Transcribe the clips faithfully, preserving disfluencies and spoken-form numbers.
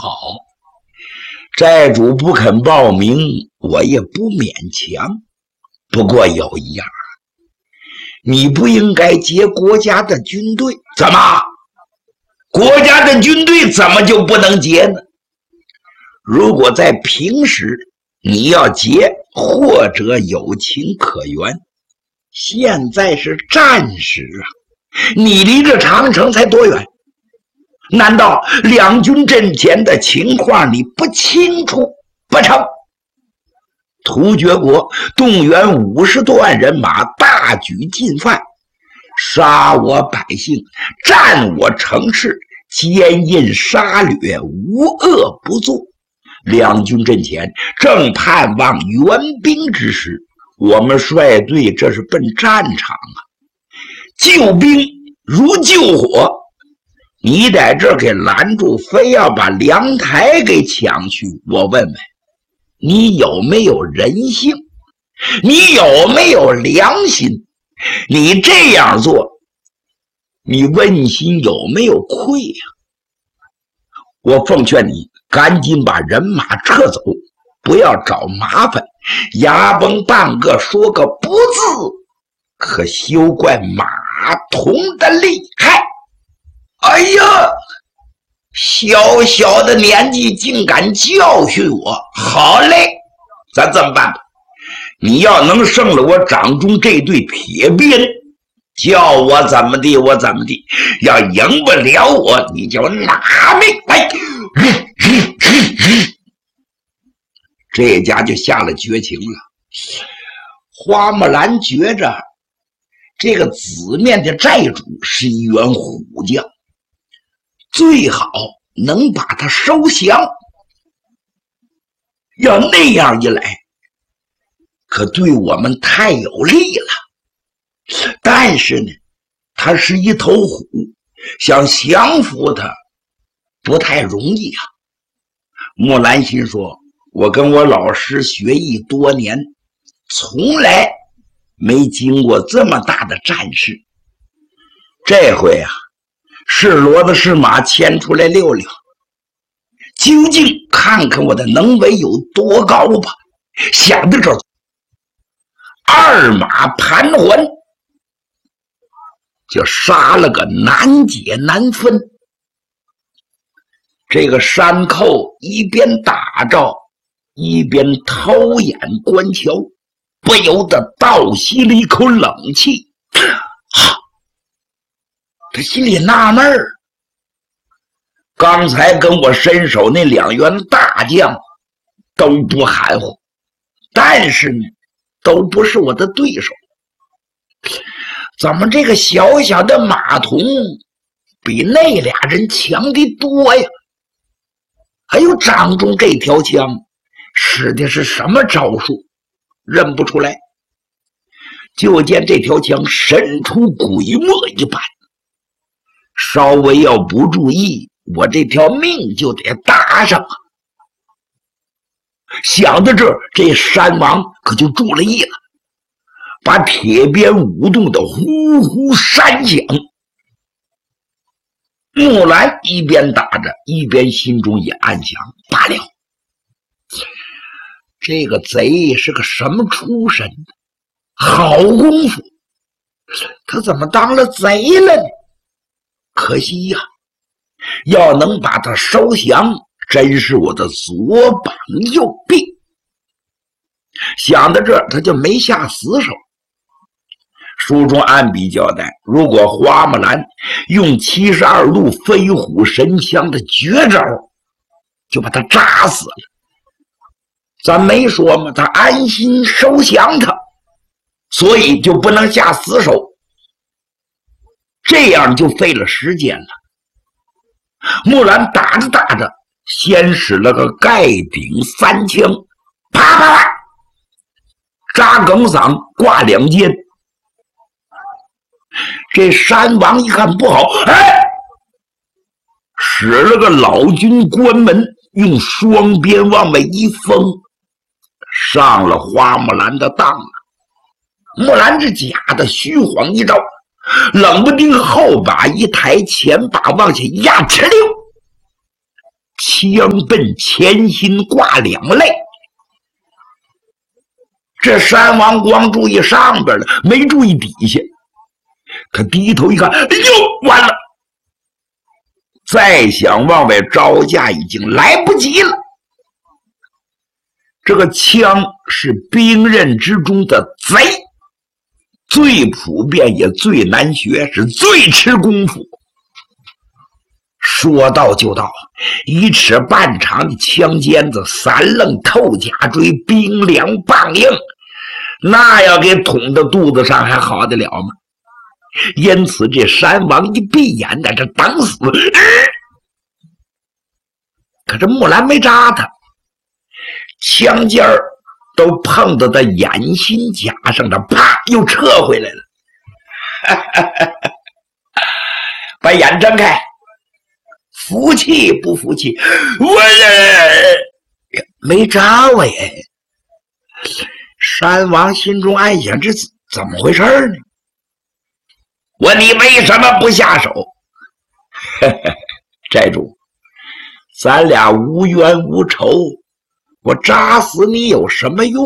好，债主不肯报名，我也不勉强。不过有一样，你不应该接国家的军队。怎么？国家的军队怎么就不能接呢？如果在平时你要接，或者有情可原，现在是战时啊，你离这长城才多远？难道两军阵前的情况你不清楚不成？突厥国动员五十多万人马，大举进犯，杀我百姓，占我城市，奸淫杀掠，无恶不作。两军阵前正盼望援兵之时，我们率队这是奔战场啊！救兵如救火，你在这儿给拦住，非要把粮台给抢去。我问问你有没有人性？你有没有良心？你这样做，你问心有没有愧呀、啊？我奉劝你赶紧把人马撤走，不要找麻烦。牙崩半个说个不字，可休怪马童的厉害。哎呀，小小的年纪竟敢教训我，好嘞，咱这么办吧，你要能胜了我掌中这对铁鞭，叫我怎么地我怎么地，要赢不了我你就拿命来。这家就下了绝情了。花木兰觉着这个子面的债主是一员虎将，最好能把他收降。要那样一来，可对我们太有利了。但是呢，他是一头虎，想降服他不太容易啊。木兰心说，我跟我老师学艺多年，从来没经过这么大的战事，这回啊，是骡子是马牵出来溜溜，究竟看看我的能为有多高吧。想到这儿，二马盘桓，就杀了个难解难分。这个山寇一边打着，一边偷眼观瞧，不由得倒吸了一口冷气。哈，他心里纳闷儿，刚才跟我伸手那两员大将都不含糊，但是呢，都不是我的对手。怎么这个小小的马童比那俩人强的多呀？还有掌中这条枪使的是什么招数，认不出来。就见这条枪神出鬼没一般，稍微要不注意，我这条命就得搭上。想到这儿，这山王可就注了意了，把铁鞭舞动的呼呼山响。木兰一边打着，一边心中也暗想，罢了，这个贼是个什么出身，好功夫，他怎么当了贼了呢？可惜呀、啊，要能把他收降，真是我的左膀右臂。想到这儿，他就没下死手。书中暗笔交代，如果花木兰用七十二路飞虎神枪的绝招，就把他扎死了。咱没说吗？他安心收降他，所以就不能下死手，这样就费了时间了。木兰打着打着，先使了个盖顶三枪，啪啪啪，扎梗嗓，挂两肩。这山王一看不好，哎，使了个老君关门，用双鞭往外一封，上了花木兰的当了。木兰这假的虚晃一招，冷不丁后把一抬，前把往下压，哧溜， 枪奔前心挂两肋。这山王光注意上边了，没注意底下。可低头一看，哎呦，完了！再想往外招架已经来不及了。这个枪是兵刃之中的贼，最普遍也最难学，是最吃功夫。说到就到，一尺半长的枪尖子，三棱透甲锥，冰凉棒硬，那要给捅到肚子上还好得了吗？因此这山王一闭眼在这等死、呃、可是木兰没扎他，枪尖儿都碰到他眼心甲上的，啪又撤回来了。把眼睁开，服气不服气？我没扎我耶。山王心中暗想，这怎么回事呢？我你为什么不下手？寨主，咱俩无冤无仇，我扎死你有什么用？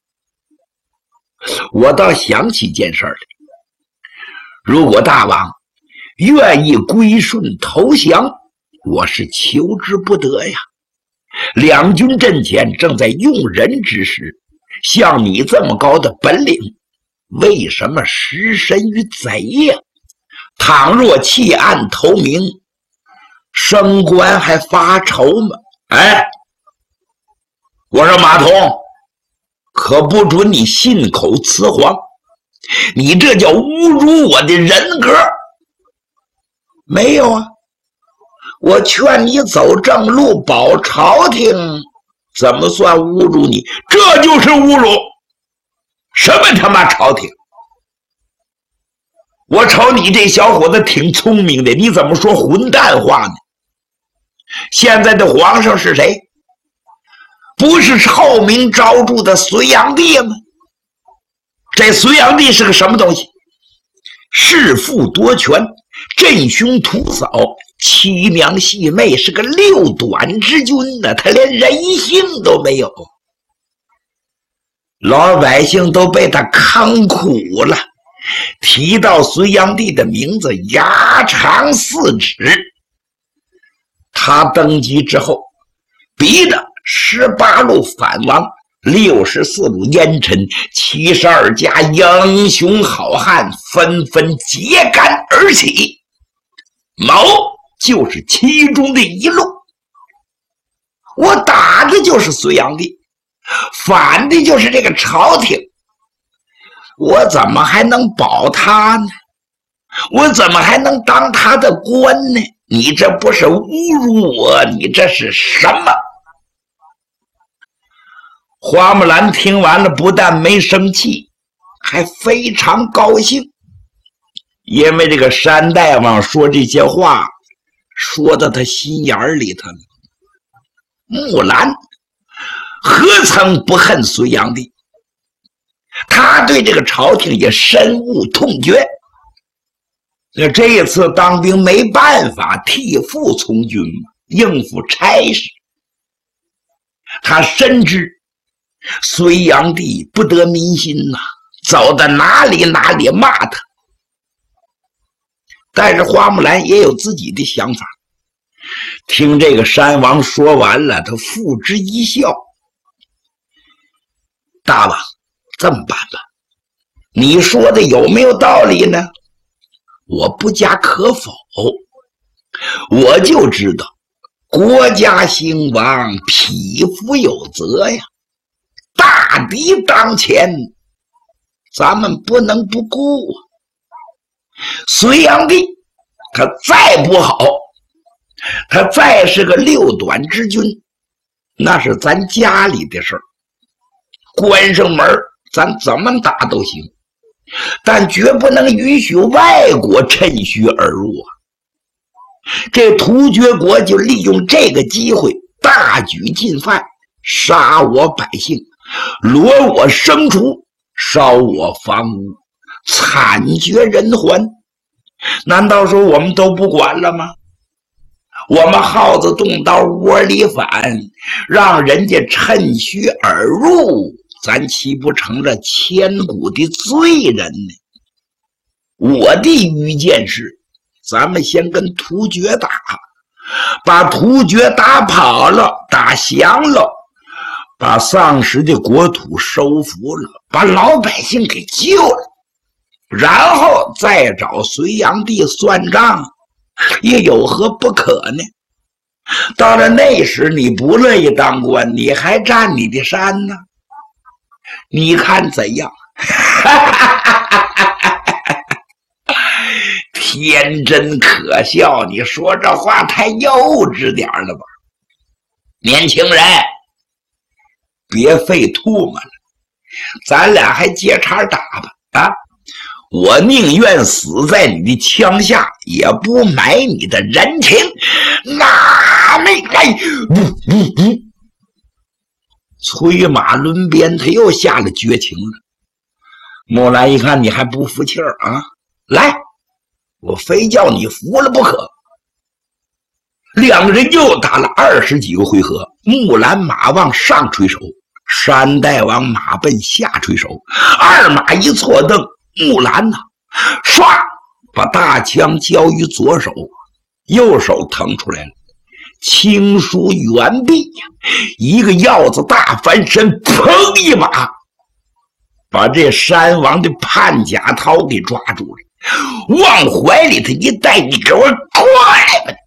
我倒想起件事来，如果大王愿意归顺投降，我是求之不得呀。两军阵前正在用人之时，像你这么高的本领，为什么失身于贼呀？倘若弃暗投明，升官还发愁吗？哎，我说马童，可不准你信口雌黄，你这叫侮辱我的人格。没有啊，我劝你走正路，保朝廷，怎么算侮辱你？这就是侮辱。什么他妈朝廷？我瞅你这小伙子挺聪明的，你怎么说混蛋话呢？现在的皇上是谁？不是臭名昭著的隋炀帝吗？这隋炀帝是个什么东西？弑父夺权，镇凶屠嫂，欺娘戏妹，是个六短之君呢，他连人性都没有，老百姓都被他坑苦了。提到隋炀帝的名字，牙长四指。他登基之后，逼着十八路反王，六十四路烟尘，七十二家英雄好汉纷纷揭竿而起，某就是其中的一路。我打的就是隋炀帝，反的就是这个朝廷，我怎么还能保他呢？我怎么还能当他的官呢？你这不是侮辱我，你这是什么？花木兰听完了，不但没生气，还非常高兴，因为这个山大王说这些话说到他心眼里头了。木兰何曾不恨隋炀帝？他对这个朝廷也深恶痛绝。那这一次当兵没办法，替父从军嘛，应付差事。他深知隋炀帝不得民心呐、啊，走到哪里哪里骂他。但是花木兰也有自己的想法。听这个山王说完了，他付之一笑。大王，这么办吧，你说的有没有道理呢？我不加可否，我就知道国家兴亡，匹夫有责呀。大敌当前，咱们不能不顾啊。隋炀帝他再不好，他再是个六短之君，那是咱家里的事儿，关上门咱怎么打都行，但绝不能允许外国趁虚而入啊！这突厥国就利用这个机会大举进犯，杀我百姓，掠我牲畜，烧我房屋，惨绝人寰。难道说我们都不管了吗？ 我们耗子洞到窝里反，让人家趁虚而入，咱岂不成了千古的罪人呢？我的愚见是，咱们先跟突厥打，把突厥打跑了，打降了，把丧失的国土收复了，把老百姓给救了，然后再找隋炀帝算账，也有何不可呢？到了那时，你不乐意当官，你还占你的山呢？你看怎样？天真可笑，你说这话太幼稚点了吧？年轻人，别费唾沫了，咱俩还接茬打吧！啊，我宁愿死在你的枪下，也不买你的人情。拿命来！呜呜呜！催马抡鞭，他又下了绝情了。木兰一看你还不服气儿啊，来！我非叫你服了不可。两个人又打了二十几个回合，木兰马往上垂手，山大王马奔下垂手，二马一错蹬，木兰呐，唰把大枪交于左手，右手腾出来了，轻舒猿臂，一个鹞子大翻身，砰一马把这山王的潘甲涛给抓住了，往怀里头一带，你给我过来吧！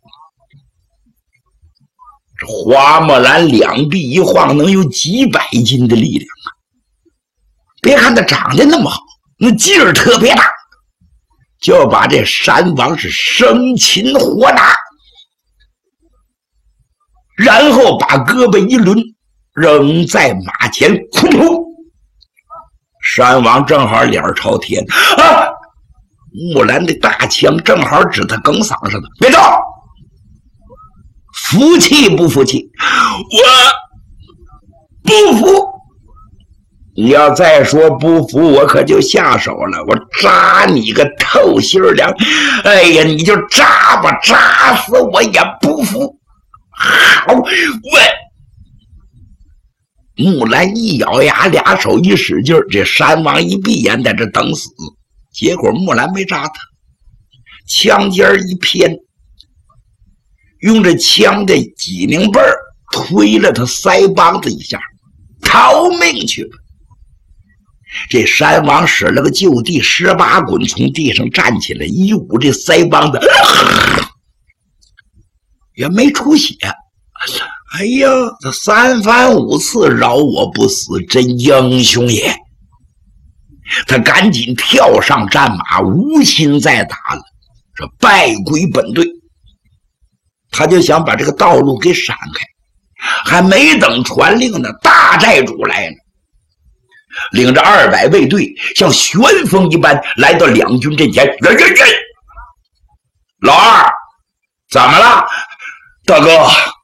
这花木兰两臂一晃，能有几百斤的力量啊！别看他长得那么好，那劲儿特别大，就要把这山王是生擒活拿，然后把胳膊一抡，扔在马前，噗噗！山王正好脸朝天啊！木兰的大枪正好指他梗嗓上的，别动！服气不服气？我不服！你要再说不服，我可就下手了，我扎你个透心凉！哎呀，你就扎吧，扎死我也不服！好，我木兰一咬牙，俩手一使劲，这山王一闭眼在这等死。结果木兰没扎他，枪尖一偏，用这枪的脊梁背推了他腮帮子一下，逃命去了。这山王使了个就地十八滚，从地上站起来，一捂这腮帮子，也没出血。哎呀，这三番五次饶我不死，真英雄也！他赶紧跳上战马，无心再打了，这败归本队。他就想把这个道路给闪开，还没等传令呢，大寨主来了，领着二百卫队，像旋风一般来到两军阵前。人人人，老二，怎么了？大哥，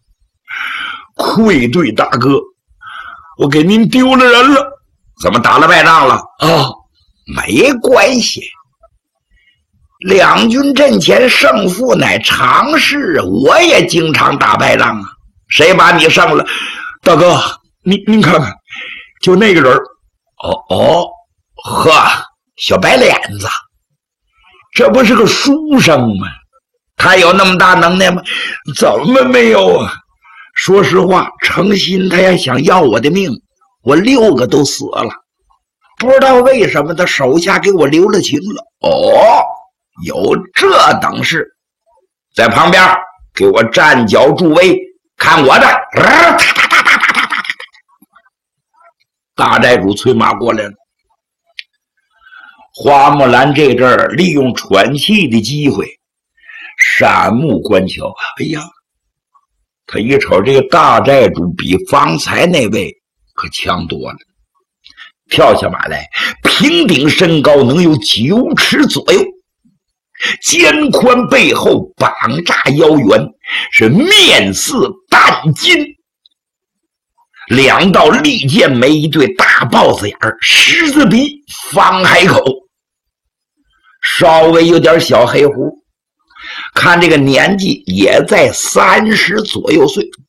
愧对大哥，我给您丢了人了。怎么打了败仗了？啊、哦，没关系，两军阵前胜负乃常事，我也经常打败仗啊。谁把你胜了？大哥，您您看看，就那个人。哦哦，呵，小白脸子，这不是个书生吗？他有那么大能耐吗？怎么没有啊？说实话，诚心他也想要我的命，我六个都死了，不知道为什么他手下给我留了情了。哦，有这等事，在旁边给我站脚助威，看我的！呃、大寨主催马过来了。花木兰这阵儿利用喘气的机会，闪目观瞧。哎呀，他一瞅这个大寨主比方才那位可强多了，跳下马来，平顶身高能有九尺左右，肩宽背厚，膀炸腰圆，是面似淡金，两道利剑眉，一对大豹子眼儿，狮子鼻，方海口，稍微有点小黑胡， 看这个年纪也在三十左右岁。